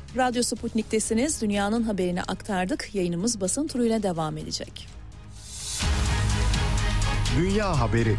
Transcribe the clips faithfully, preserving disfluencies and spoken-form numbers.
Radyo Sputnik'tesiniz. Dünyanın haberini aktardık. Yayınımız basın turuyla devam edecek. Dünya haberi.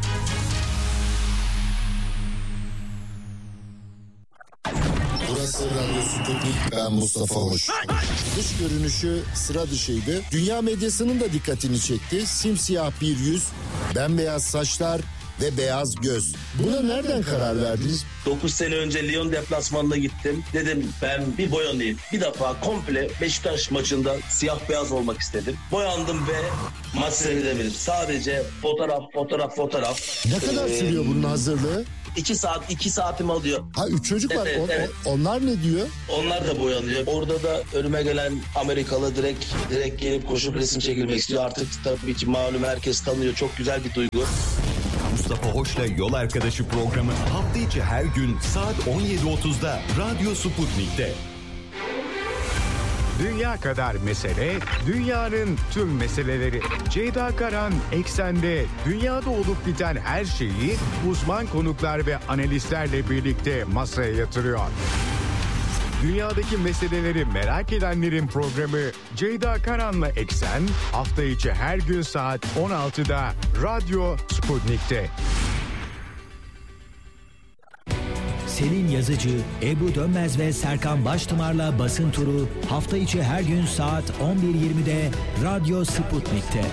Burası Radyo Sputnik, ben Mustafa Hoş. Dış görünüşü sıra dışıydı. Dünya medyasının da dikkatini çekti. Simsiyah bir yüz, bembeyaz saçlar ve beyaz göz. Buna nereden karar verdiniz? dokuz sene önce Lyon deplasmanına gittim. Dedim ben bir boyanayım. Bir defa komple Beşiktaş maçında siyah beyaz olmak istedim. Boyandım ve maç seyredemedim. Sadece fotoğraf, fotoğraf, fotoğraf. Ne kadar ee, sürüyor bunun hazırlığı? İki saat, iki saatimi alıyor. Ha üç çocuk var. Evet, o, evet. Onlar ne diyor? Onlar da boyanıyor. Orada da önüme gelen Amerikalı direkt direkt gelip koşup resim çekilmek istiyor. Artık tabii ki malum herkes tanıyor. Çok güzel bir duygu. Mustafa Hoş'la Yol Arkadaşı programı hafta içi her gün saat on yedi otuzda Radyo Sputnik'te. Dünya kadar mesele, dünyanın tüm meseleleri. Ceyda Karan Eksen'de dünyada olup biten her şeyi uzman konuklar ve analistlerle birlikte masaya yatırıyor. Dünyadaki meseleleri merak edenlerin programı Ceyda Karan'la Eksen hafta içi her gün saat on altıda Radyo Sputnik'te. Selin Yazıcı, Ebru Dönmez ve Serkan Baştımar'la basın turu hafta içi her gün saat on bir yirmide Radyo Sputnik'te.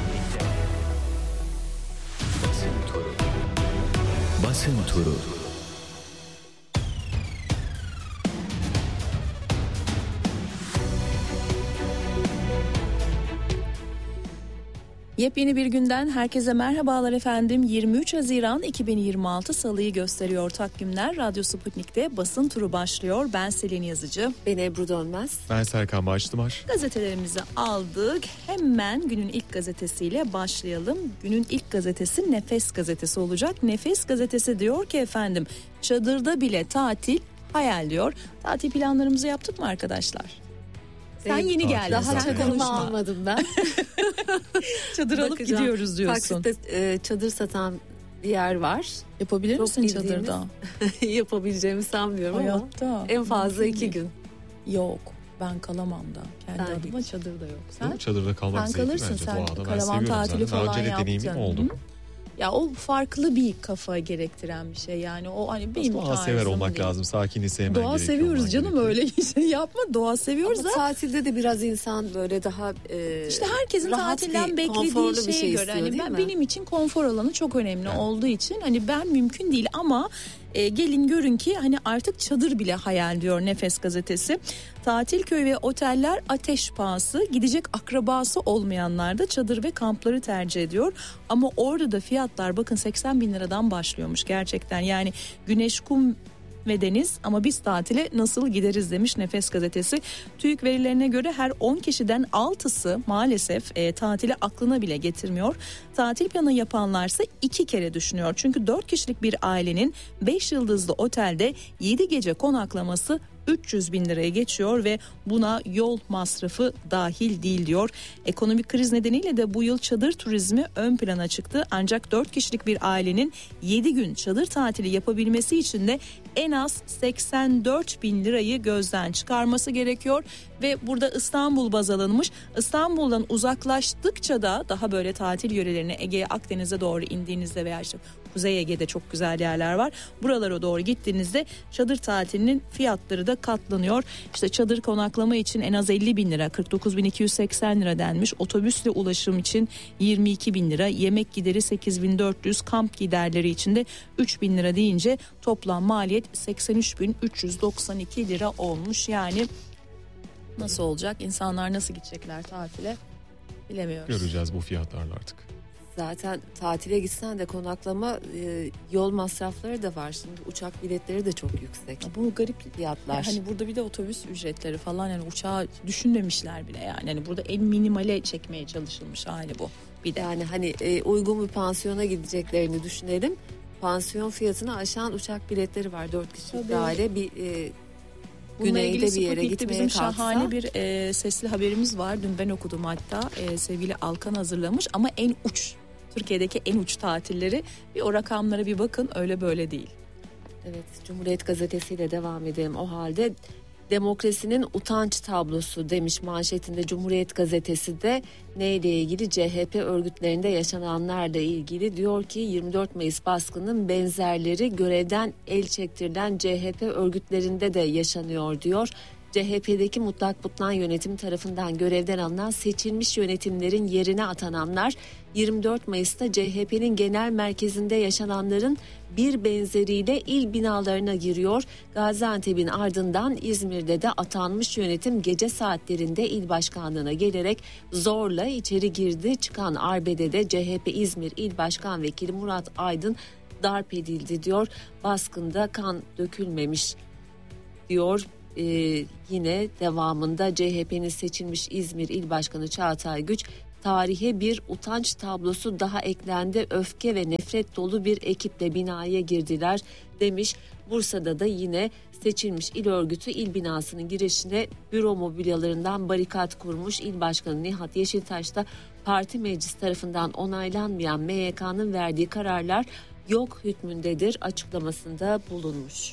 Basın turu. Basın turu. Yepyeni bir günden herkese merhabalar efendim. yirmi üç Haziran iki bin yirmi altı Salı'yı gösteriyor takvimler. Radyo Sputnik'te basın turu başlıyor. Ben Selin Yazıcı. Ben Ebru Dönmez. Ben Serkan Baştımar. Gazetelerimizi aldık. Hemen günün ilk gazetesiyle başlayalım. Günün ilk gazetesi Nefes gazetesi olacak. Nefes gazetesi diyor ki efendim, çadırda bile tatil hayal diyor. Tatil planlarımızı yaptık mı arkadaşlar? Sen yeni geldin. Daha çadırımı almadım ben. Çadır alıp gidiyoruz diyorsun. Taksim'de e, çadır satan bir yer var. Yapabilir Çok misin çadırda? Yapabileceğimi sanmıyorum Hayatta. ama en fazla iki gün. Yok, ben kalamam da. Kendi ben adıma hiç. Çadırda yok. Sen? Çadırda kalmak sen kalırsın bence. Sen Doğada. karavan tatili falan Daha önce de deneyimim oldu. Hı? Ya o farklı bir kafa gerektiren bir şey yani. O hani benim doğa sever olmak değil. Lazım. Sakinliği sevmen doğa gerekiyor. Doğa seviyoruz canım, gerekiyor. Öyle şey yapma. Doğa seviyoruz ama da. tatilde de biraz insan böyle daha e, işte herkesin tatilden beklediği şeye şey göre. Hani ben, benim için konfor alanı çok önemli evet. olduğu için hani ben mümkün değil ama E, gelin görün ki hani artık çadır bile hayal diyor Nefes gazetesi. Tatil köyü ve oteller ateş pahası, gidecek akrabası olmayanlar da çadır ve kampları tercih ediyor. Ama orada da fiyatlar bakın seksen bin liradan başlıyormuş gerçekten. Yani güneş, kum ve deniz ama biz tatile nasıl gideriz demiş Nefes gazetesi. TÜİK verilerine göre her on kişiden altısı maalesef e, tatili aklına bile getirmiyor. Tatil planı yapanlarsa iki kere düşünüyor. Çünkü dört kişilik bir ailenin beş yıldızlı otelde yedi gece konaklaması üç yüz bin liraya geçiyor ve buna yol masrafı dahil değil diyor. Ekonomik kriz nedeniyle de bu yıl çadır turizmi ön plana çıktı. Ancak dört kişilik bir ailenin yedi gün çadır tatili yapabilmesi için de en az seksen dört bin lirayı gözden çıkarması gerekiyor. Ve burada İstanbul baz alınmış. İstanbul'dan uzaklaştıkça da daha böyle tatil yörelerine, Ege'ye, Akdeniz'e doğru indiğinizde veya işte Kuzey Ege'de çok güzel yerler var. Buralara doğru gittiğinizde çadır tatilinin fiyatları da katlanıyor. İşte çadır konaklama için en az elli bin lira, kırk dokuz bin iki yüz seksen lira denmiş. Otobüsle ulaşım için yirmi iki bin lira, yemek gideri sekiz bin dört yüz, kamp giderleri için de üç bin lira deyince toplam maliyet seksen üç bin üç yüz doksan iki lira olmuş. Yani nasıl olacak? İnsanlar nasıl gidecekler tatile? Bilemiyoruz. Göreceğiz bu fiyatlarla artık. Zaten tatile gitsen de konaklama e, yol masrafları da var. Şimdi uçak biletleri de çok yüksek. Bu garip fiyatlar. Yani hani burada bir de otobüs ücretleri falan, yani uçağı düşünmemişler bile yani. Yani burada en minimale çekmeye çalışılmış hali bu. Bir de. Yani hani e, uygun bir pansiyona gideceklerini düşünelim. Pansiyon fiyatını aşan uçak biletleri var. Dört kişilik bir aile bir e, güneyde bir yere gitmeye bizim kalksa. Şahane bir e, sesli haberimiz var. Dün ben okudum hatta. E, sevgili Alkan hazırlamış ama en uç, Türkiye'deki en uç tatilleri, bir o rakamlara bir bakın, öyle böyle değil. Evet, Cumhuriyet gazetesiyle devam edelim. O halde Demokrasinin utanç tablosu demiş manşetinde Cumhuriyet Gazetesi de. Neyle ilgili? C H P örgütlerinde yaşananlarla ilgili. Diyor ki yirmi dört Mayıs baskının benzerleri görevden el çektirilen C H P örgütlerinde de yaşanıyor diyor. C H P'deki mutlak butlan yönetim tarafından görevden alınan seçilmiş yönetimlerin yerine atananlar yirmi dört Mayıs'ta C H P'nin genel merkezinde yaşananların bir benzeriyle il binalarına giriyor. Gaziantep'in ardından İzmir'de de atanmış yönetim gece saatlerinde il başkanlığına gelerek zorla içeri girdi. Çıkan arbede de C H P İzmir İl Başkan Vekili Murat Aydın darp edildi diyor. Baskında kan dökülmemiş diyor. Ee, yine devamında C H P'nin seçilmiş İzmir İl Başkanı Çağatay Güç, tarihe bir utanç tablosu daha eklendi. Öfke ve nefret dolu bir ekiple binaya girdiler demiş. Bursa'da da yine seçilmiş il örgütü il binasının girişine büro mobilyalarından barikat kurmuş. İl Başkanı Nihat Yeşiltaş da parti meclis tarafından onaylanmayan M Y K'nın verdiği kararlar yok hükmündedir açıklamasında bulunmuş.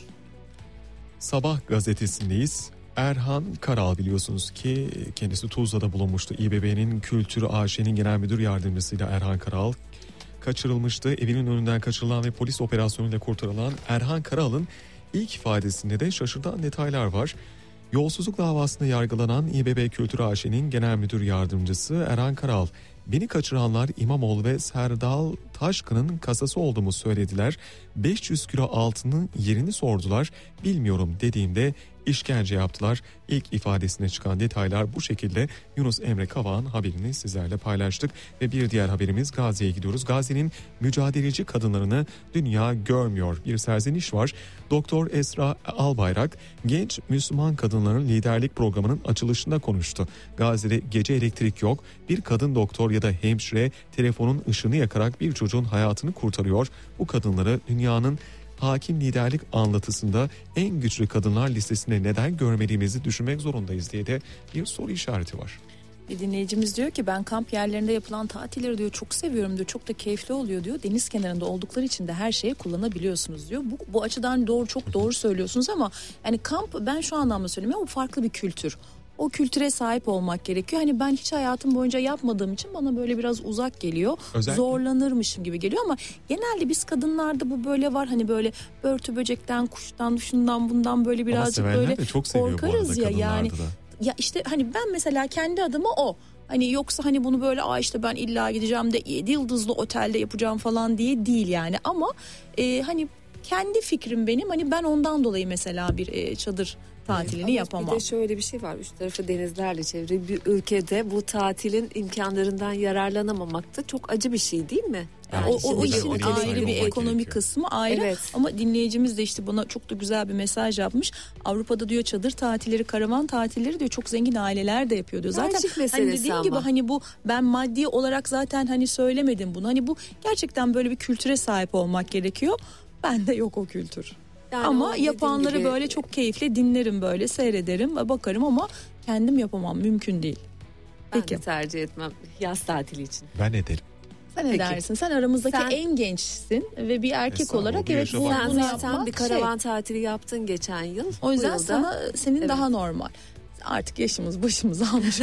Sabah gazetesindeyiz. Erhan Karal, biliyorsunuz ki kendisi Tuzla'da bulunmuştu. İBB'nin Kültür A Ş'nin genel müdür yardımcısıyla Erhan Karal kaçırılmıştı. Evinin önünden kaçırılan ve polis operasyonuyla kurtarılan Erhan Karal'ın ilk ifadesinde de şaşırtan detaylar var. Yolsuzluk davasında yargılanan İBB Kültür A Ş'nin genel müdür yardımcısı Erhan Karal, "Beni kaçıranlar İmamoğlu ve Serdal Taşkın'ın kasası olduğumu söylediler. beş yüz kilo altının yerini sordular. Bilmiyorum dediğimde işkence yaptılar." İlk ifadesine çıkan detaylar bu şekilde. Yunus Emre Kavak'ın haberini sizlerle paylaştık. Ve bir diğer haberimiz, Gazi'ye gidiyoruz. Gazi'nin mücadeleci kadınlarını dünya görmüyor. Bir serzeniş var. Doktor Esra Albayrak genç Müslüman kadınların liderlik programının açılışında konuştu. Gazi'de gece elektrik yok. Bir kadın doktor ya da hemşire telefonun ışığını yakarak bir çocuğun hayatını kurtarıyor. Bu kadınları dünyanın hakim liderlik anlatısında en güçlü kadınlar listesinde neden görmediğimizi düşünmek zorundayız diye de bir soru işareti var. Bir dinleyicimiz diyor ki ben kamp yerlerinde yapılan tatilleri diyor çok seviyorum diyor, çok da keyifli oluyor diyor. Deniz kenarında oldukları için de her şeyi kullanabiliyorsunuz diyor. Bu, bu açıdan doğru, çok doğru söylüyorsunuz ama yani kamp, ben şu anlamda söyleyeyim ya, o farklı bir kültür. O kültüre sahip olmak gerekiyor. Hani ben hiç hayatım boyunca yapmadığım için bana böyle biraz uzak geliyor. Özellikle zorlanırmışım gibi geliyor ama genelde biz kadınlarda bu böyle var. Hani böyle börtü böcekten, kuştan, şundan bundan böyle birazcık böyle korkarız ya yani. Da. Ya işte hani ben mesela kendi adıma o. Hani yoksa hani bunu böyle aa işte ben illa gideceğim de yedi yıldızlı otelde yapacağım falan diye değil yani. Ama e, hani kendi fikrim benim. Hani ben ondan dolayı mesela bir e, çadır tatilini evet, yapamam. Bir de şöyle bir şey var. Üç tarafı denizlerle çevrili bir ülkede bu tatilin imkanlarından yararlanamamak da çok acı bir şey değil mi? Yani o, o, o işin ayrı bir ekonomik kısmı ayrı. Evet. Ama dinleyicimiz de işte bana çok da güzel bir mesaj yapmış. Avrupa'da diyor çadır tatilleri, karavan tatilleri diyor çok zengin aileler de yapıyor diyor. Zaten hani dediğim gibi hani bu ben maddi olarak zaten hani söylemedim bunu. Hani bu gerçekten böyle bir kültüre sahip olmak gerekiyor. Bende yok o kültür. Yani ama yapanları gibi böyle çok keyifle dinlerim, böyle seyrederim, bakarım ama kendim yapamam, mümkün değil. Ben Peki. de tercih etmem yaz tatili için. Ben ederim. Sen ne dersin? Sen aramızdaki sen, en gençsin ve bir erkek olarak evet bu sen bunu zaten yapmak bir karavan şey. tatili yaptın geçen yıl. O yüzden sana senin evet. daha normal. Artık yaşımız başımızı almış.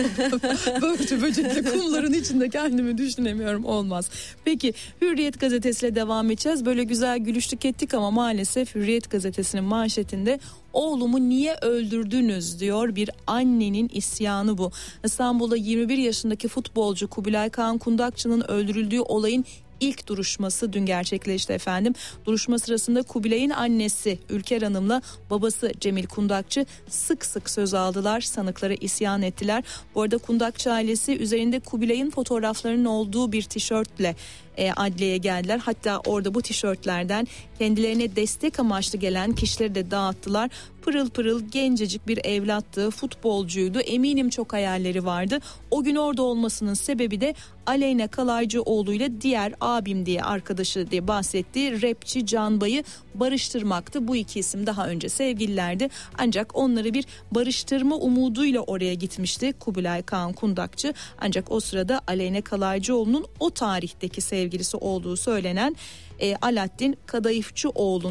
Börtü böcekli kumların içinde kendimi düşünemiyorum, olmaz. Peki Hürriyet gazetesiyle devam edeceğiz. Böyle güzel gülüştük ettik ama maalesef Hürriyet gazetesinin manşetinde "Oğlumu niye öldürdünüz?" diyor bir annenin isyanı bu. İstanbul'da yirmi bir yaşındaki futbolcu Kubilay Kaan Kundakçı'nın öldürüldüğü olayın İlk duruşması dün gerçekleşti efendim. Duruşma sırasında Kubilay'ın annesi Ülker Hanım'la babası Cemil Kundakçı sık sık söz aldılar. Sanıklara isyan ettiler. Bu arada Kundakçı ailesi üzerinde Kubilay'ın fotoğraflarının olduğu bir tişörtle e, adliyeye geldiler. Hatta orada bu tişörtlerden kendilerine destek amaçlı gelen kişileri de dağıttılar. Pırıl pırıl gencecik bir evlattı, futbolcuydu. Eminim çok hayalleri vardı. O gün orada olmasının sebebi de Aleyna Kalaycıoğlu ile diğer abim diye arkadaşı diye bahsettiği rapçi Canbay'ı barıştırmaktı. Bu iki isim daha önce sevgililerdi. Ancak onları bir barıştırma umuduyla oraya gitmişti Kubilay Kaan Kundakçı. Ancak o sırada Aleyna Kalaycıoğlu'nun o tarihteki sevgilisi olduğu söylenen e, Alaaddin Kadayıfçıoğlu'nun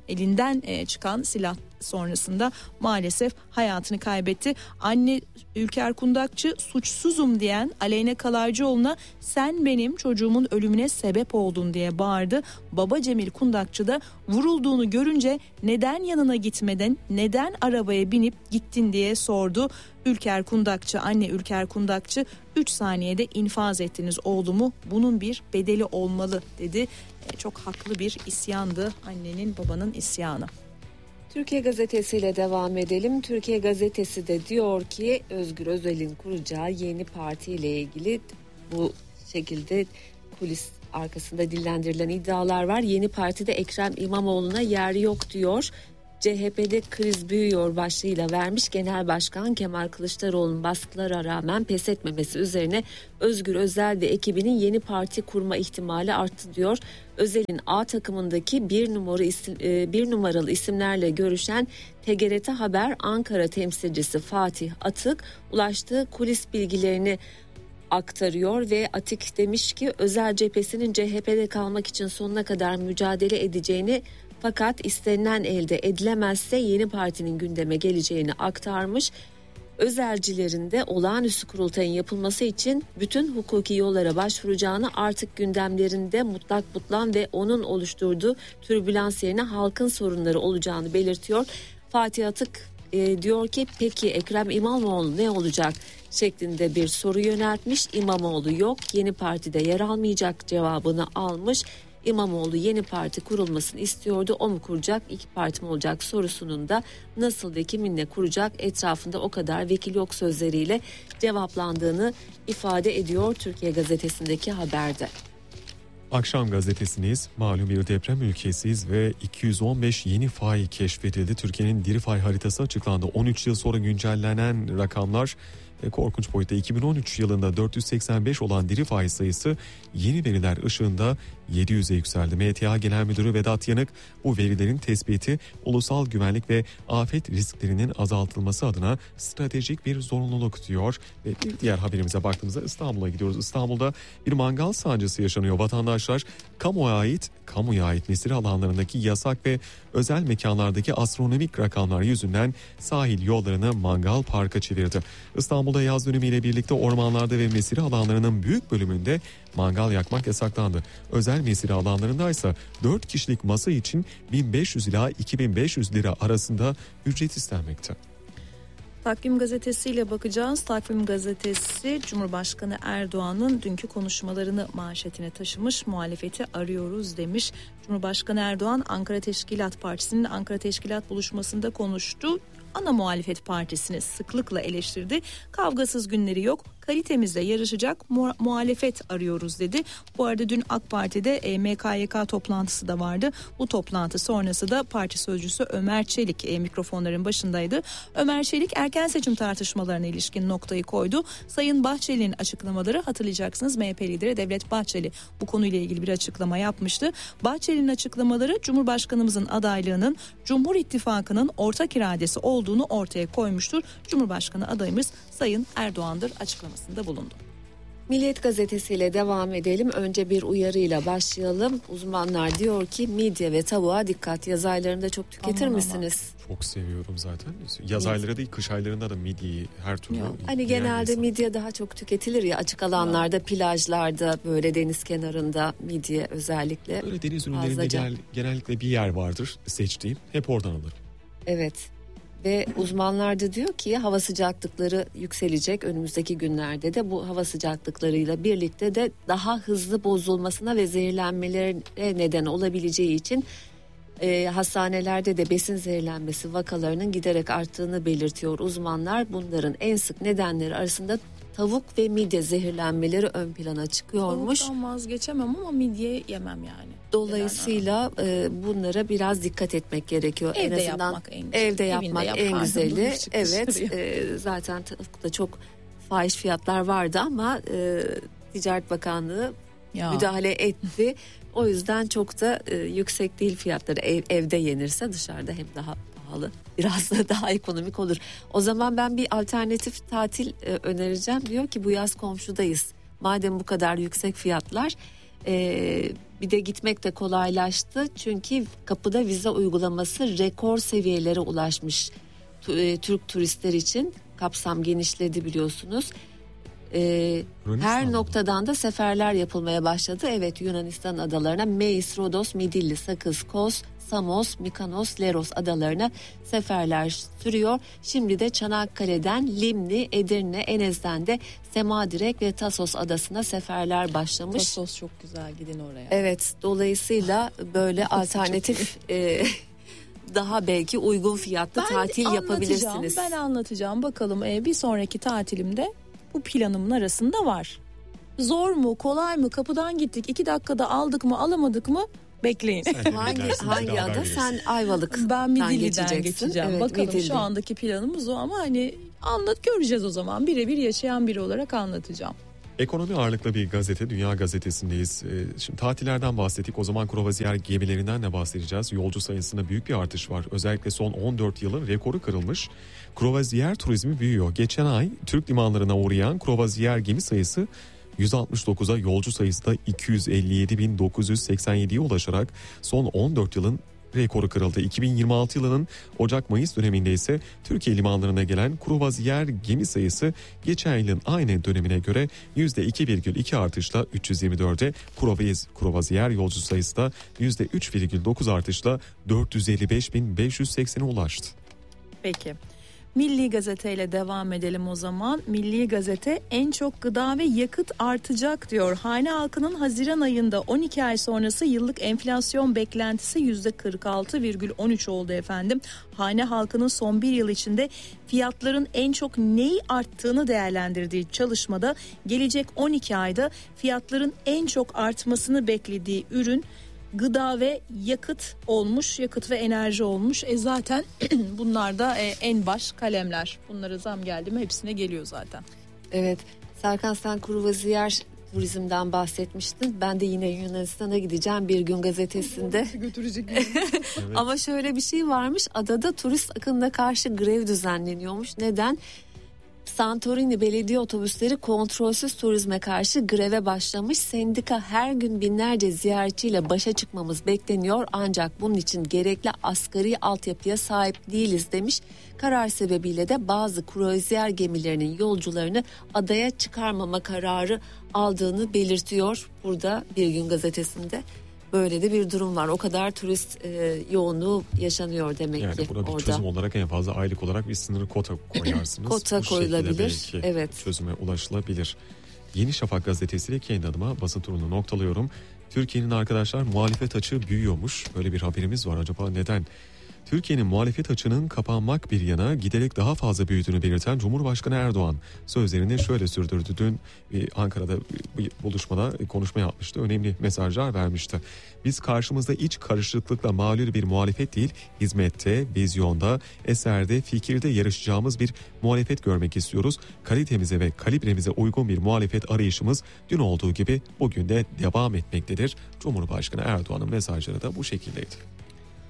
elinden e, çıkan silah sonrasında maalesef hayatını kaybetti. Anne Ülker Kundakçı suçsuzum diyen Aleyna Kalaycıoğlu'na sen benim çocuğumun ölümüne sebep oldun diye bağırdı. Baba Cemil Kundakçı da vurulduğunu görünce neden yanına gitmeden, neden arabaya binip gittin diye sordu. Ülker Kundakçı, anne Ülker Kundakçı üç saniyede infaz ettiniz oğlumu, bunun bir bedeli olmalı dedi. E, çok haklı bir isyandı annenin babanın isyanı. Türkiye Gazetesi ile devam edelim. Türkiye Gazetesi de diyor ki Özgür Özel'in kuracağı yeni parti ile ilgili bu şekilde kulis arkasında dillendirilen iddialar var. Yeni partide Ekrem İmamoğlu'na yer yok diyor. C H P'de kriz büyüyor başlığıyla vermiş Genel Başkan Kemal Kılıçdaroğlu'nun baskılara rağmen pes etmemesi üzerine Özgür Özel ve ekibinin yeni parti kurma ihtimali arttı diyor. Özel'in A takımındaki bir numara isim, bir numaralı isimlerle görüşen T G R T Haber Ankara temsilcisi Fatih Atık ulaştığı kulis bilgilerini aktarıyor ve Atik demiş ki Özel cephesinin C H P'de kalmak için sonuna kadar mücadele edeceğini, fakat istenilen elde edilemezse yeni partinin gündeme geleceğini aktarmış. Özelcilerin de olağanüstü kurultayın yapılması için bütün hukuki yollara başvuracağını, artık gündemlerinde mutlak butlan ve onun oluşturduğu türbülans yerine halkın sorunları olacağını belirtiyor. Fatih Atık e, diyor ki peki Ekrem İmamoğlu ne olacak şeklinde bir soru yöneltmiş. İmamoğlu yok, yeni partide yer almayacak cevabını almış. İmamoğlu yeni parti kurulmasını istiyordu. O mu kuracak, ilk parti mi olacak sorusunun da nasıl ve kiminle kuracak etrafında o kadar vekil yok sözleriyle cevaplandığını ifade ediyor Türkiye Gazetesi'ndeki haberde. Akşam gazetesindeyiz. Malum bir deprem ülkesiyiz ve iki yüz on beş yeni fay keşfedildi. Türkiye'nin diri fay haritası açıklandı. on üç yıl sonra güncellenen rakamlar korkunç boyutta. iki bin on üç yılında dört yüz seksen beş olan diri fay sayısı yeni veriler ışığında yedi yüze yükseldi. M T A Genel Müdürü Vedat Yanık bu verilerin tespiti ulusal güvenlik ve afet risklerinin azaltılması adına stratejik bir zorunluluk diyor. Ve bir diğer haberimize baktığımızda İstanbul'a gidiyoruz. İstanbul'da bir mangal sancısı yaşanıyor. Vatandaşlar kamuya ait, kamuya ait mesire alanlarındaki yasak ve özel mekanlardaki astronomik rakamlar yüzünden sahil yollarını mangal parka çevirdi. İstanbul'da yaz dönemiyle birlikte ormanlarda ve mesire alanlarının büyük bölümünde mangal yakmak yasaklandı. Özel mesire alanlarında ise dört kişilik masa için bin beş yüz ila iki bin beş yüz lira arasında ücret istenmekte. Takvim gazetesiyle bakacağız. Takvim gazetesi Cumhurbaşkanı Erdoğan'ın dünkü konuşmalarını manşetine taşımış. Muhalefeti arıyoruz demiş. Cumhurbaşkanı Erdoğan Ankara Teşkilat Partisi'nin Ankara Teşkilat buluşmasında konuştu. Ana muhalefet partisini sıklıkla eleştirdi. Kavgasız günleri yok, kalitemizle yarışacak mu- muhalefet arıyoruz dedi. Bu arada dün AK Parti'de e, M K Y K toplantısı da vardı. Bu toplantı sonrası da parti sözcüsü Ömer Çelik e, mikrofonların başındaydı. Ömer Çelik erken seçim tartışmalarına ilişkin noktayı koydu. Sayın Bahçeli'nin açıklamaları, hatırlayacaksınız M H P lideri Devlet Bahçeli bu konuyla ilgili bir açıklama yapmıştı. Bahçeli'nin açıklamaları Cumhurbaşkanımızın adaylığının Cumhur İttifakı'nın ortak iradesi olduğunu ortaya koymuştur. Cumhurbaşkanı adayımız Sayın Erdoğan'dır açıklamasında bulundu. Milliyet gazetesiyle devam edelim. Önce bir uyarıyla başlayalım. Uzmanlar diyor ki midye ve tavuğa dikkat. Yaz aylarında çok tüketir aman misiniz? Aman. Çok seviyorum zaten. Yaz evet. ayları değil, kış aylarında da midyeyi her türlü. Yok. Hani genelde insan. Midye daha çok tüketilir ya, açık alanlarda, ya. plajlarda, böyle deniz kenarında midye özellikle. Böyle deniz ürünlerinde gel, genellikle bir yer vardır seçtiğim. Hep oradan alırım. Evet. Ve uzmanlar da diyor ki hava sıcaklıkları yükselecek önümüzdeki günlerde de, bu hava sıcaklıklarıyla birlikte de daha hızlı bozulmasına ve zehirlenmelere neden olabileceği için e, hastanelerde de besin zehirlenmesi vakalarının giderek arttığını belirtiyor uzmanlar. Bunların en sık nedenleri arasında tavuk ve midye zehirlenmeleri ön plana çıkıyormuş. Tavuktan vazgeçemem ama midye yemem yani. Dolayısıyla e, bunlara biraz dikkat etmek gerekiyor. Evde en azından yapmak en, evde yapmak yap, en güzeli. Evet, e, zaten tavukta çok fahiş fiyatlar vardı ama e, Ticaret Bakanlığı ya. müdahale etti. O yüzden çok da e, yüksek değil fiyatları. Ev, evde yenirse dışarıda hem daha pahalı, biraz da daha ekonomik olur. O zaman ben bir alternatif tatil e, önereceğim. Diyor ki bu yaz komşudayız. Madem bu kadar yüksek fiyatlar, Ee, bir de gitmek de kolaylaştı çünkü kapıda vize uygulaması rekor seviyelere ulaşmış e, Türk turistler için. Kapsam genişledi biliyorsunuz. Ee, her noktadan da seferler yapılmaya başladı. Evet, Yunanistan adalarına Meis, Rodos, Midilli, Sakız, Kos, Samos, Mikanos, Leros adalarına seferler sürüyor. Şimdi de Çanakkale'den Limni, Edirne, Enez'den de Semadirek ve Tasos adasına seferler başlamış. Tasos çok güzel, gidin oraya. Evet, dolayısıyla böyle alternatif e, daha belki uygun fiyatlı ben tatil yapabilirsiniz. Ben anlatacağım bakalım e, bir sonraki tatilimde bu planımın arasında var. Zor mu, kolay mı, kapıdan gittik iki dakikada aldık mı, alamadık mı? Bekleyin. hangi hangi ada? Sen Ayvalık. Ben Midilli'den geçeceğim. Evet, bakalım Midilli. Şu andaki planımız o ama hani anlat göreceğiz o zaman. Birebir yaşayan biri olarak anlatacağım. Ekonomi ağırlıklı bir gazete, Dünya Gazetesi'ndeyiz. Şimdi tatillerden bahsettik. O zaman kruvaziyer gemilerinden de bahsedeceğiz. Yolcu sayısında büyük bir artış var. Özellikle son on dört yılın rekoru kırılmış. Kruvaziyer turizmi büyüyor. Geçen ay Türk limanlarına uğrayan kruvaziyer gemi sayısı yüz altmış dokuza, yolcu sayısı da iki yüz elli yedi bin dokuz yüz seksen yediye ulaşarak son on dört yılın rekoru kırıldı. iki bin yirmi altı yılının Ocak-Mayıs döneminde ise Türkiye limanlarına gelen kruvaziyer gemi sayısı geçen yılın aynı dönemine göre yüzde iki virgül iki artışla üç yüz yirmi dörde, kruvaziyer yolcu sayısı da yüzde üç virgül dokuz artışla dört yüz elli beş bin beş yüz seksene ulaştı. Peki. Milli Gazete ile devam edelim o zaman. Milli Gazete en çok gıda ve yakıt artacak diyor. Hane halkının Haziran ayında on iki ay sonrası yıllık enflasyon beklentisi yüzde kırk altı virgül on üç oldu efendim. Hane halkının son bir yıl içinde fiyatların en çok neyi arttığını değerlendirdiği çalışmada gelecek on iki ayda fiyatların en çok artmasını beklediği ürün gıda ve yakıt olmuş, yakıt ve enerji olmuş. E zaten bunlar da e, en baş kalemler. Bunlara zam geldi mi hepsine geliyor zaten. Evet, Serkan sen kruvaziyer turizmden bahsetmiştin. Ben de yine Yunanistan'a gideceğim Bir Gün gazetesinde. Götürecek evet. Ama şöyle bir şey varmış, adada turist akınına karşı grev düzenleniyormuş. Neden? Santorini belediye otobüsleri kontrolsüz turizme karşı greve başlamış. Sendika her gün binlerce ziyaretçiyle başa çıkmamız bekleniyor ancak bunun için gerekli asgari altyapıya sahip değiliz demiş. Karar sebebiyle de bazı kruvaziyer gemilerinin yolcularını adaya çıkarmama kararı aldığını belirtiyor burada Bir Gün gazetesinde. Böyle de bir durum var. O kadar turist e, yoğunluğu yaşanıyor demek yani ki buna bir orada. Çözüm olarak en fazla aylık olarak bir sınırı kota koyarsınız. Kota koyulabilir. Evet. Çözüme ulaşılabilir. Yeni Şafak gazetesiyle kendi adıma basın turunu noktalıyorum. Türkiye'nin arkadaşlar muhalefet açığı büyüyormuş. Böyle bir haberimiz var. Acaba neden? Türkiye'nin muhalefet açığının kapanmak bir yana giderek daha fazla büyüdüğünü belirten Cumhurbaşkanı Erdoğan sözlerini şöyle sürdürdü. Dün Ankara'da bir buluşmada konuşma yapmıştı. Önemli mesajlar vermişti. Biz karşımızda iç karışıklıkla mağlul bir muhalefet değil, hizmette, vizyonda, eserde, fikirde yarışacağımız bir muhalefet görmek istiyoruz. Kalitemize ve kalibremize uygun bir muhalefet arayışımız dün olduğu gibi bugün de devam etmektedir. Cumhurbaşkanı Erdoğan'ın mesajları da bu şekildeydi.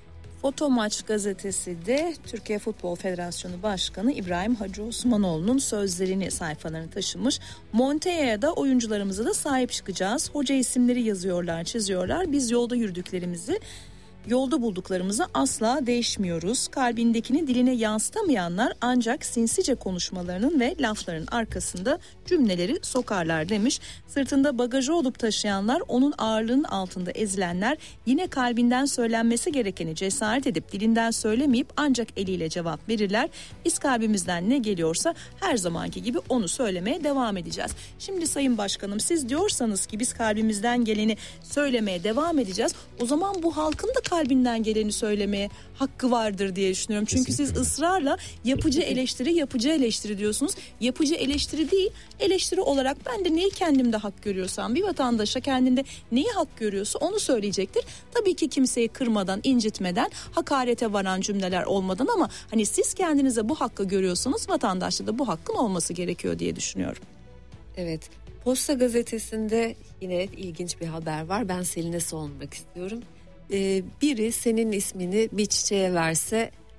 Foto Maç gazetesi de Türkiye Futbol Federasyonu Başkanı İbrahim Hacı Osmanoğlu'nun sözlerini sayfalarına taşımış. Montella'ya da oyuncularımıza da sahip çıkacağız. Hoca isimleri yazıyorlar, çiziyorlar. Biz yolda yürüdüklerimizi, yolda bulduklarımızı asla değişmiyoruz. Kalbindekini diline yansıtamayanlar ancak sinsice konuşmalarının ve lafların arkasında cümleleri sokarlar demiş. Sırtında bagajı olup taşıyanlar, onun ağırlığının altında ezilenler yine kalbinden söylenmesi gerekeni cesaret edip dilinden söylemeyip ancak eliyle cevap verirler. Biz kalbimizden ne geliyorsa her zamanki gibi onu söylemeye devam edeceğiz. Şimdi Sayın Başkanım, siz diyorsanız ki biz kalbimizden geleni söylemeye devam edeceğiz. O zaman bu halkın da kalbinden geleni söylemeye hakkı vardır diye düşünüyorum. Çünkü kesinlikle. Siz ısrarla yapıcı eleştiri, yapıcı eleştiri diyorsunuz. Yapıcı eleştiri değil, eleştiri olarak ben de neyi kendimde hak görüyorsam, bir vatandaşa kendinde neyi hak görüyorsa onu söyleyecektir. Tabii ki kimseyi kırmadan, incitmeden, hakarete varan cümleler olmadan, ama hani siz kendinize bu hakkı görüyorsanız vatandaşta da bu hakkın olması gerekiyor diye düşünüyorum. Evet. Posta gazetesinde yine ilginç bir haber var. Ben Selin'e sormak istiyorum. Ee, biri senin ismini bir çiçeğe verse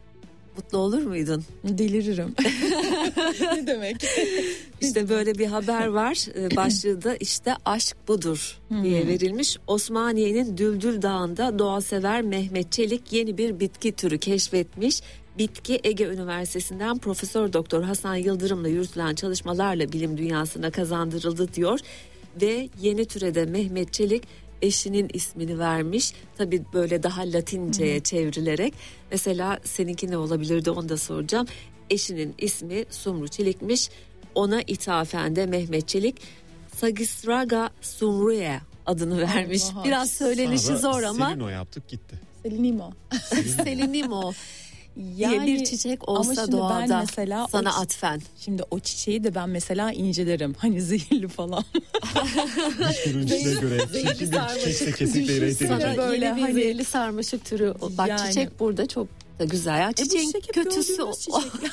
mutlu olur muydun? Deliririm. Ne demek? İşte böyle bir haber var. Başlığı da işte aşk budur diye verilmiş. Osmaniye'nin Düldül Dağı'nda doğa sever Mehmet Çelik yeni bir bitki türü keşfetmiş. Bitki Ege Üniversitesi'nden Profesör Doktor Hasan Yıldırım'la yürütülen çalışmalarla bilim dünyasına kazandırıldı diyor. Ve yeni türe de Mehmet Çelik eşinin ismini vermiş. Tabii böyle daha Latinceye Hı-hı. çevrilerek. Mesela seninki ne olabilirdi onu da soracağım. Eşinin ismi Sumru Çelik'miş. Ona ithafen de Mehmet Çelik Sagisraga Sumru'ya adını vermiş. Allah Biraz söylenişi zor ama. Selino yaptık gitti. Selinimo. Selinimo. Yani bir çiçek olsa doğada mesela sana o, atfen. Şimdi o çiçeği de ben mesela incelerim. Hani zehirli falan. Düşününcüne göre çirkin bir çiçekse kesinlikle reyting. Sana böyle yeni bir hani, zehirli sarmaşık türü. Bak yani, çiçek burada çok da güzel ya. Çiçeğin e kötüsü o.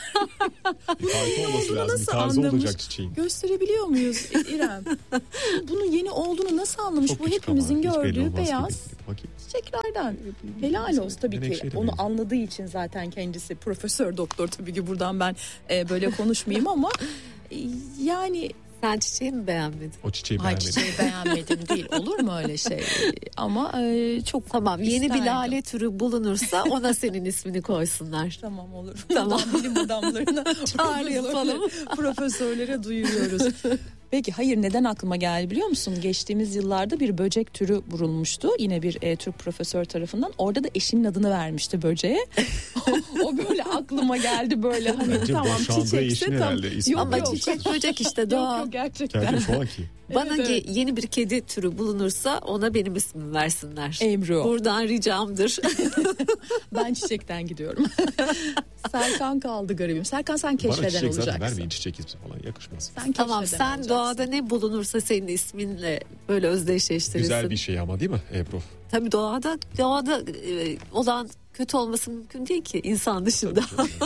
Harika olması lazım. Tarzı olacak çiçeğin. Gösterebiliyor muyuz İrem? Bunun yeni olduğunu nasıl anlamış? Çok bu hepimizin gördüğü beyaz çiçeklerden. Helal olsun tabii ki. Onu anladığı için zaten kendisi profesör doktor, tabii ki buradan ben e, böyle konuşmayayım ama e, yani sen çiçeği mi beğenmedin? O çiçeği beğenmedim. Hayır, çiçeği beğenmedim değil. Olur mu öyle şey? Ama e, çok tamam. Yeni isterdim. Bir lale türü bulunursa ona senin ismini koysunlar. Tamam olur. Tamam. Bilim adamlarına çağrı yapalım. Profesörlere duyuruyoruz. Peki hayır, neden aklıma geldi biliyor musun? Geçtiğimiz yıllarda bir böcek türü bulunmuştu. Yine bir e, Türk profesör tarafından. Orada da eşinin adını vermişti böceğe. O böyle aklıma geldi böyle hani bence tamam çiçekse tam. Yok, ama yok. Çiçek böcek işte doğa. Yok yok gerçekten. Gerçi şu anki. Bana evet, evet. yeni bir kedi türü bulunursa ona benim ismimi versinler. Ebru. Buradan ricamdır. Ben çiçekten gidiyorum. Serkan kaldı garibim. Serkan sen keşfeden olacaksın. Bana çiçek zaten vermeyin, çiçek ismi falan yakışmaz. Sen tamam, sen olacaksın. Doğada ne bulunursa senin isminle böyle özdeşleştirirsin. Güzel bir şey ama değil mi Ebru? Tabii doğada doğada e, olan kötü olması mümkün değil ki insan dışında.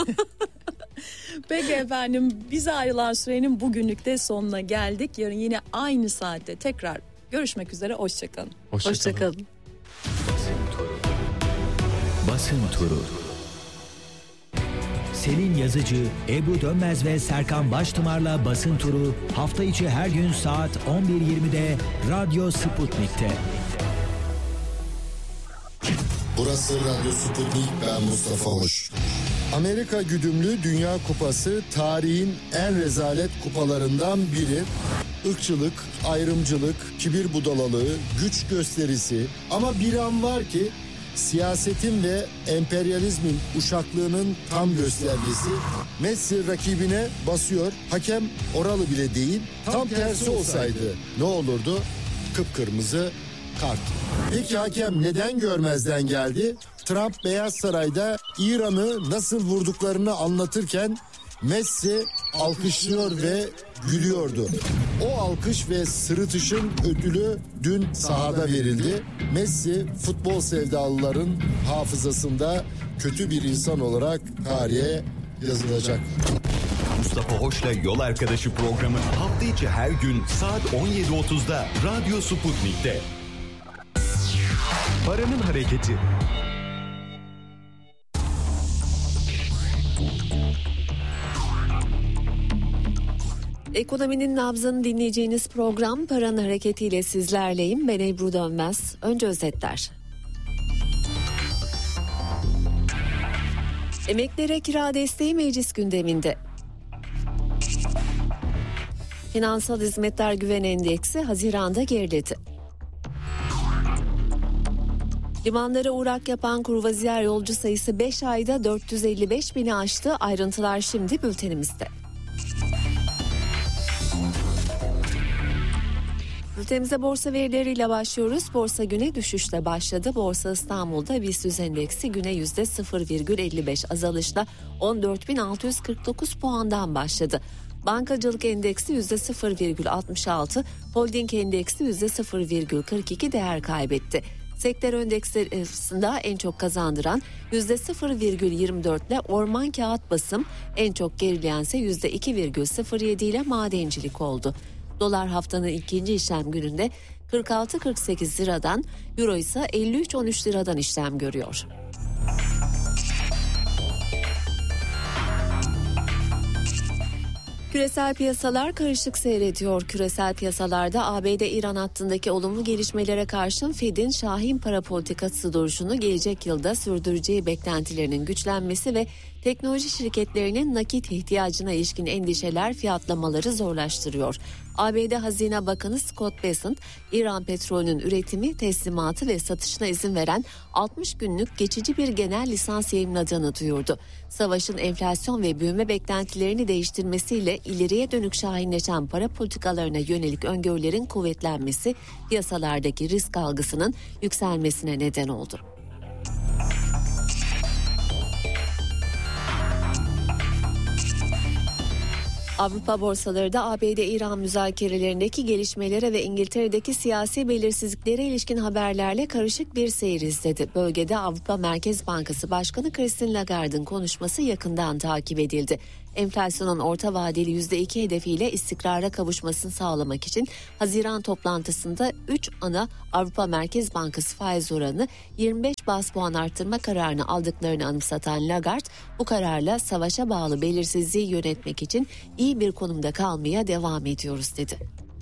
Peki efendim, bize ayrılan sürenin bugünlük de sonuna geldik. Yarın yine aynı saatte tekrar görüşmek üzere. Hoşçakalın. Hoşçakalın. Hoşçakalın. Basın turu. Basın turu. Selin Yazıcı, Ebru Dönmez ve Serkan Baştımar'la Basın Turu hafta içi her gün saat on bir yirmide Radyo Sputnik'te. Burası Radyo Sputnik, ben Mustafa Hoş. Amerika güdümlü Dünya Kupası tarihin en rezalet kupalarından biri. Irkçılık, ayrımcılık, kibir budalalığı, güç gösterisi, ama bir an var ki siyasetin ve emperyalizmin uşaklığının tam göstergesi. Messi rakibine basıyor, hakem oralı bile değil, tam, tam tersi olsaydı ne olurdu? Kıpkırmızı kart. Peki hakem neden görmezden geldi? Trump Beyaz Saray'da İran'ı nasıl vurduklarını anlatırken Messi alkışlıyor ve gülüyordu. O alkış ve sırıtışın ödülü dün sahada verildi. Messi futbol sevdalıların hafızasında kötü bir insan olarak tarihe yazılacak. Mustafa Hoş'la Yol Arkadaşı programı hafta içi her gün saat on yedi otuzda Radyo Sputnik'te. Paranın hareketi. Ekonominin nabzını dinleyeceğiniz program Paranın Hareketi ile sizlerleyim. Ben Ebru Dönmez. Önce özetler. Emeklilere kira desteği meclis gündeminde. Finansal Hizmetler Güven Endeksi Haziran'da geriledi. Limanlara uğrak yapan kruvaziyer yolcu sayısı beş ayda dört yüz elli beş bini aştı. Ayrıntılar şimdi bültenimizde. Bültenimize borsa verileriyle başlıyoruz. Borsa güne düşüşle başladı. Borsa İstanbul'da BIST yüz endeksi güne yüzde sıfır virgül elli beş azalışla on dört bin altı yüz kırk dokuz puandan başladı. Bankacılık endeksi yüzde sıfır virgül altmış altı, holding endeksi yüzde sıfır virgül kırk iki değer kaybetti. Sektör endeksleri arasında en çok kazandıran yüzde sıfır virgül yirmi dört ile orman kağıt basım, en çok gerileyense yüzde iki virgül sıfır yedi ile madencilik oldu. Dolar haftanın ikinci işlem gününde kırk altı kırk sekiz liradan, euro ise elli üç on üç liradan işlem görüyor. Küresel piyasalar karışık seyrediyor. Küresel piyasalarda A B D-İran hattındaki olumlu gelişmelere karşın Fed'in şahin para politikası duruşunu gelecek yılda sürdüreceği beklentilerinin güçlenmesi ve teknoloji şirketlerinin nakit ihtiyacına ilişkin endişeler fiyatlamaları zorlaştırıyor. A B D Hazine Bakanı Scott Bessent, İran petrolünün üretimi, teslimatı ve satışına izin veren altmış günlük geçici bir genel lisans yayımladığını duyurdu. Savaşın enflasyon ve büyüme beklentilerini değiştirmesiyle ileriye dönük şahinleşen para politikalarına yönelik öngörülerin kuvvetlenmesi piyasalardaki risk algısının yükselmesine neden oldu. Avrupa borsaları da A B D-İran müzakerelerindeki gelişmelere ve İngiltere'deki siyasi belirsizliklere ilişkin haberlerle karışık bir seyir izledi. Bölgede Avrupa Merkez Bankası Başkanı Christine Lagarde'ın konuşması yakından takip edildi. Enflasyonun orta vadeli yüzde iki hedefiyle istikrara kavuşmasını sağlamak için Haziran toplantısında üç ana Avrupa Merkez Bankası faiz oranını yirmi beş baz puan arttırma kararını aldıklarını anımsatan Lagarde, bu kararla savaşa bağlı belirsizliği yönetmek için iyi bir konumda kalmaya devam ediyoruz dedi.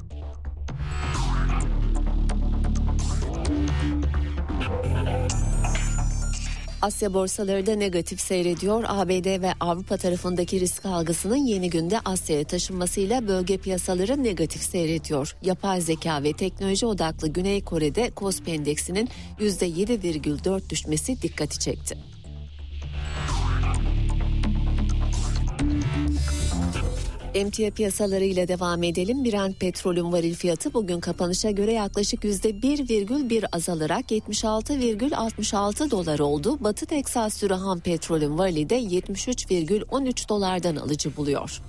Asya borsaları da negatif seyrediyor. A B D ve Avrupa tarafındaki risk algısının yeni günde Asya'ya taşınmasıyla bölge piyasaları negatif seyrediyor. Yapay zeka ve teknoloji odaklı Güney Kore'de Kospi endeksinin yüzde yedi virgül dört düşmesi dikkati çekti. Emtia piyasaları ile devam edelim. Brent petrolün varil fiyatı bugün kapanışa göre yaklaşık yüzde bir virgül bir azalarak yetmiş altı virgül altmış altı dolar oldu. Batı Teksas sürü ham petrolün varili de yetmiş üç virgül on üç dolardan alıcı buluyor.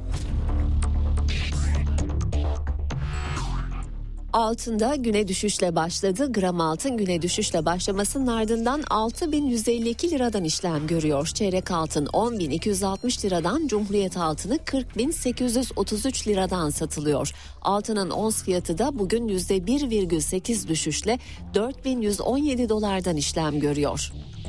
Altında güne düşüşle başladı. Gram altın güne düşüşle başlamasının ardından altı bin yüz elli iki liradan işlem görüyor. Çeyrek altın on bin iki yüz altmış liradan, Cumhuriyet altını kırk bin sekiz yüz otuz üç liradan satılıyor. Altının ons fiyatı da bugün yüzde bir virgül sekiz düşüşle dört bin yüz on yedi dolardan işlem görüyor.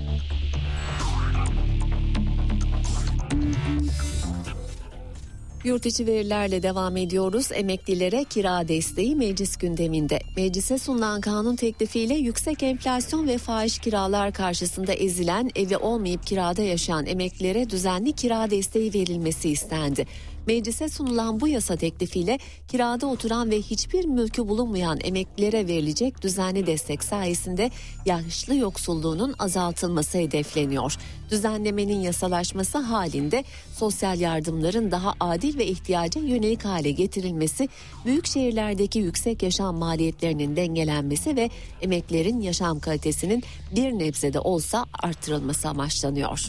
Yurt içi verilerle devam ediyoruz. Emeklilere kira desteği meclis gündeminde. Meclise sunulan kanun teklifiyle yüksek enflasyon ve fahiş kiralar karşısında ezilen, evi olmayıp kirada yaşayan emeklilere düzenli kira desteği verilmesi istendi. Meclise sunulan bu yasa teklifiyle kirada oturan ve hiçbir mülkü bulunmayan emeklilere verilecek düzenli destek sayesinde yaşlı yoksulluğunun azaltılması hedefleniyor. Düzenlemenin yasalaşması halinde sosyal yardımların daha adil ve ihtiyaca yönelik hale getirilmesi, büyük şehirlerdeki yüksek yaşam maliyetlerinin dengelenmesi ve emeklilerin yaşam kalitesinin bir nebze de olsa artırılması amaçlanıyor.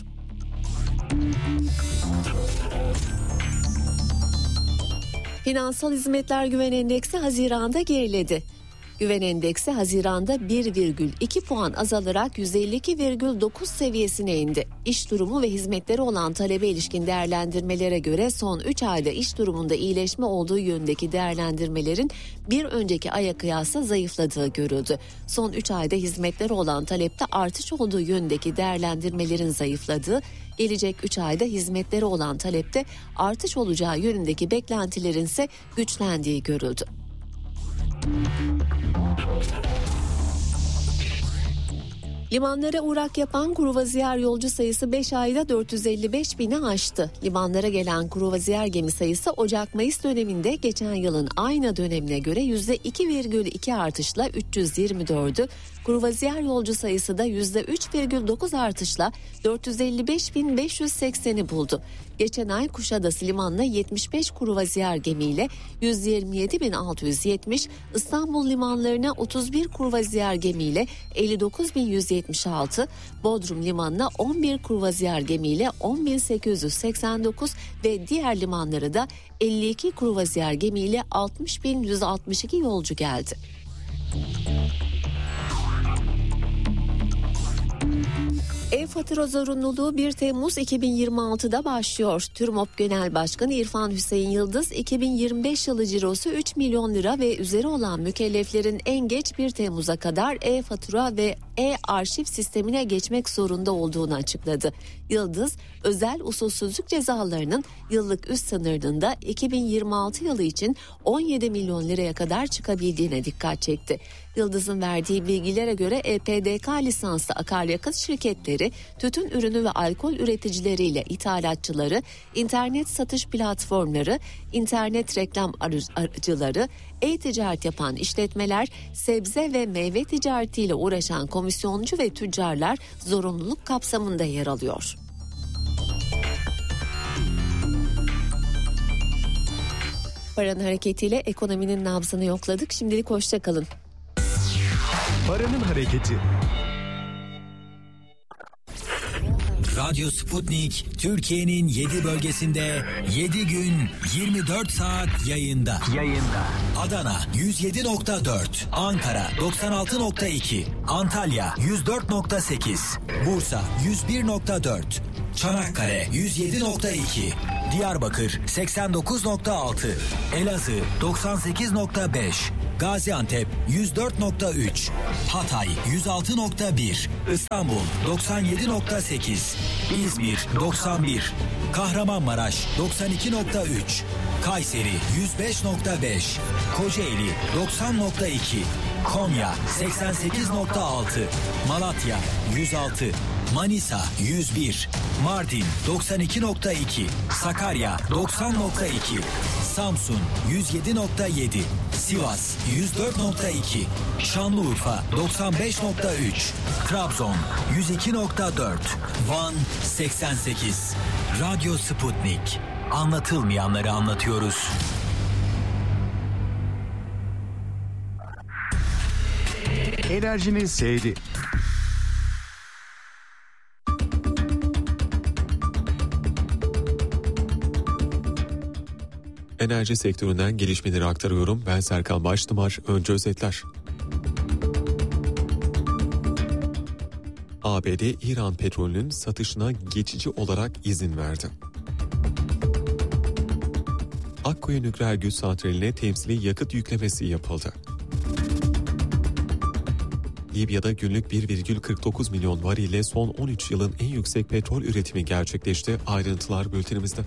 Finansal Hizmetler Güven Endeksi Haziran'da geriledi. Güven Endeksi Haziran'da bir virgül iki puan azalarak yüz elli iki virgül dokuz seviyesine indi. İş durumu ve hizmetleri olan talebe ilişkin değerlendirmelere göre son üç ayda iş durumunda iyileşme olduğu yönündeki değerlendirmelerin bir önceki aya kıyasla zayıfladığı görüldü. Son üç ayda hizmetleri olan talepte artış olduğu yönündeki değerlendirmelerin zayıfladığı, gelecek üç ayda hizmetleri olan talepte artış olacağı yönündeki beklentilerin ise güçlendiği görüldü. Limanlara uğrak yapan kruvazıyer yolcu sayısı beş ayda dört yüz elli beş bini aştı. Limanlara gelen kruvazıyer gemi sayısı Ocak-Mayıs döneminde geçen yılın aynı dönemine göre yüzde iki virgül iki artışla üç yüz yirmi dördü. Kruvazıyer yolcu sayısı da yüzde üç virgül dokuz artışla dört yüz elli beş bin beş yüz sekseni buldu. Geçen ay Kuşadası Limanı'na yetmiş beş kruvazıyer gemiyle yüz yirmi yedi bin altı yüz yetmiş, İstanbul limanlarına otuz bir kruvazıyer gemiyle elli dokuz bin yüz yetmiş altı, Bodrum Limanı'na on bir kruvazıyer gemiyle on bin sekiz yüz seksen dokuz ve diğer limanlara da elli iki kruvazıyer gemiyle altmış bin yüz altmış iki yolcu geldi. E-fatura zorunluluğu bir Temmuz iki bin yirmi altıda başlıyor. TÜRMOP Genel Başkanı İrfan Hüseyin Yıldız, iki bin yirmi beş yılı cirosu üç milyon lira ve üzeri olan mükelleflerin en geç bir Temmuz'a kadar e-fatura ve e-arşiv sistemine geçmek zorunda olduğunu açıkladı. Yıldız, özel usulsüzlük cezalarının yıllık üst sınırının da iki bin yirmi altı yılı için on yedi milyon liraya kadar çıkabildiğine dikkat çekti. Yıldız'ın verdiği bilgilere göre E P D K lisanslı akaryakıt şirketleri, tütün ürünü ve alkol üreticileriyle ithalatçıları, internet satış platformları, internet reklam aracıları, e-ticaret yapan işletmeler, sebze ve meyve ticaretiyle uğraşan komisyoncu ve tüccarlar zorunluluk kapsamında yer alıyor. Paranın hareketiyle ekonominin nabzını yokladık. Şimdilik hoşça kalın. Paranın hareketi. Radyo Sputnik Türkiye'nin yedi bölgesinde yedi gün yirmi dört saat yayında. Yayında. Adana yüz yedi nokta dört, Ankara doksan altı nokta iki, Antalya yüz dört nokta sekiz, Bursa yüz bir nokta dört, Çanakkale yüz yedi nokta iki, Diyarbakır seksen dokuz nokta altı, Elazığ doksan sekiz nokta beş, Gaziantep yüz dört nokta üç, Hatay yüz altı nokta bir, İstanbul doksan yedi nokta sekiz, İzmir doksan bir, Kahramanmaraş doksan iki nokta üç, Kayseri yüz beş nokta beş, Kocaeli doksan nokta iki, Konya seksen sekiz nokta altı, Malatya yüz altı, Manisa yüz bir, Mardin doksan iki nokta iki, Sakarya doksan nokta iki, Samsun yüz yedi nokta yedi, Sivas yüz dört nokta iki, Şanlıurfa doksan beş nokta üç, Trabzon yüz iki nokta dört, Van seksen sekiz. Radyo Sputnik. Anlatılmayanları anlatıyoruz. Enerjinin seyri. Enerji sektöründen gelişmeleri aktarıyorum. Ben Serkan Baştımar. Önce özetler. A B D İran petrolünün satışına geçici olarak izin verdi. Akkuyu Nükleer Güç Santrali'ne temsili yakıt yüklemesi yapıldı. Libya'da günlük bir virgül kırk dokuz milyon varille son on üç yılın en yüksek petrol üretimi gerçekleşti. Ayrıntılar bültenimizde.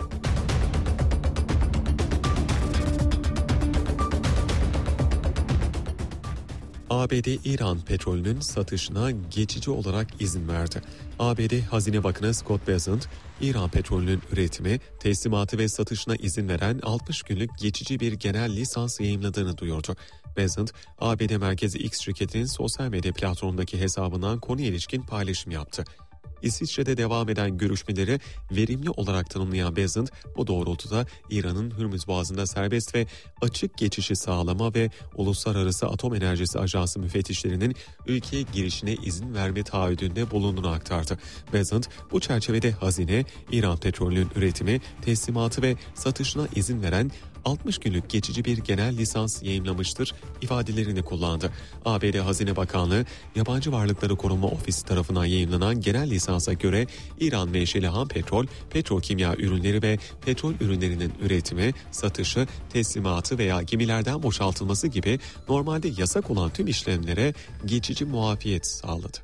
A B D İran petrolünün satışına geçici olarak izin verdi. A B D Hazine Bakanı Scott Bessent, İran petrolünün üretimi, teslimatı ve satışına izin veren altmış günlük geçici bir genel lisans yayımladığını duyurdu. Bessent, A B D merkezi X şirketinin sosyal medya platformundaki hesabından konuya ilişkin paylaşım yaptı. İsviçre'de devam eden görüşmeleri verimli olarak tanımlayan Bessent, bu doğrultuda İran'ın Hürmüz Boğazı'nda serbest ve açık geçişi sağlama ve Uluslararası Atom Enerjisi Ajansı müfettişlerinin ülkeye girişine izin verme taahhüdünde bulunduğunu aktardı. Bessent, bu çerçevede hazine, İran petrolünün üretimi, teslimatı ve satışına izin veren altmış günlük geçici bir genel lisans yayımlamıştır ifadelerini kullandı. A B D Hazine Bakanlığı, Yabancı Varlıkları Koruma Ofisi tarafından yayımlanan genel lisansa göre İran menşeli ham petrol, petrokimya ürünleri ve petrol ürünlerinin üretimi, satışı, teslimatı veya gemilerden boşaltılması gibi normalde yasak olan tüm işlemlere geçici muafiyet sağladı.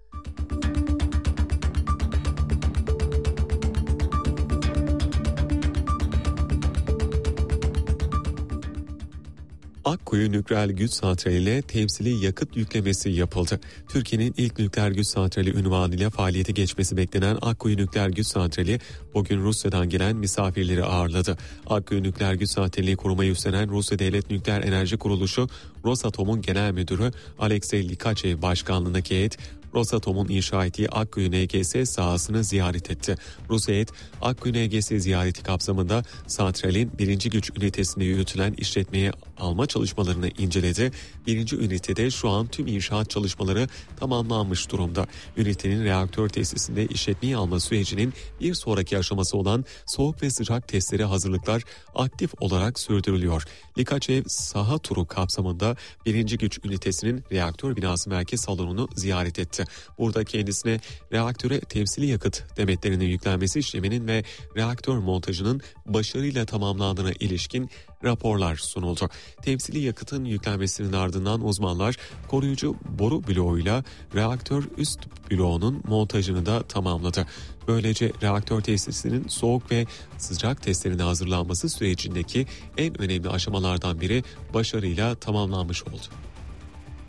Akkuyu Nükleer Güç Santrali'ne temsili yakıt yüklemesi yapıldı. Türkiye'nin ilk nükleer güç santrali unvanıyla faaliyete geçmesi beklenen Akkuyu Nükleer Güç Santrali bugün Rusya'dan gelen misafirleri ağırladı. Akkuyu Nükleer Güç Santrali'ni korumaya üstlenen Rusya Devlet Nükleer Enerji Kuruluşu, Rosatom'un genel müdürü Alexey Likachev başkanlığındaki heyet, Rosatom'un inşa ettiği Akkuyu N G S sahasını ziyaret etti. Rus heyet, Akkuyu N G S ziyareti kapsamında santralin birinci güç ünitesinde yürütülen işletmeye alma çalışmalarını inceledi. Birinci ünitede şu an tüm inşaat çalışmaları tamamlanmış durumda. Ünitenin reaktör tesisinde işletmeye alma sürecinin bir sonraki aşaması olan soğuk ve sıcak testleri hazırlıklar aktif olarak sürdürülüyor. Likachev saha turu kapsamında birinci güç ünitesinin reaktör binası merkez salonunu ziyaret etti. etti. Burada kendisine reaktöre temsili yakıt demetlerinin yüklenmesi işleminin ve reaktör montajının başarıyla tamamlandığına ilişkin raporlar sunuldu. Temsili yakıtın yüklenmesinin ardından uzmanlar koruyucu boru bloğuyla reaktör üst bloğunun montajını da tamamladı. Böylece reaktör tesisinin soğuk ve sıcak testlerine hazırlanması sürecindeki en önemli aşamalardan biri başarıyla tamamlanmış oldu.